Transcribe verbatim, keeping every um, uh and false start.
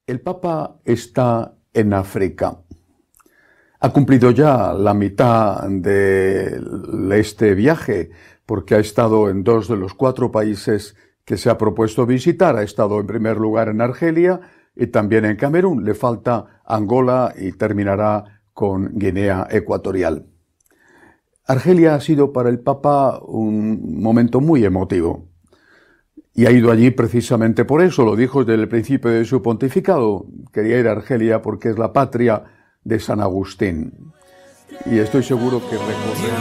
El Papa está en África. Ha cumplido ya la mitad de este viaje porque ha estado en dos de los cuatro países que se ha propuesto visitar. Ha estado en primer lugar en Argelia y también en Camerún. Le falta Angola y terminará con Guinea Ecuatorial. Argelia ha sido para el Papa un momento muy emotivo. Y ha ido allí precisamente por eso, lo dijo desde el principio de su pontificado. Quería ir a Argelia porque es la patria de San Agustín. Y estoy seguro que recorrer...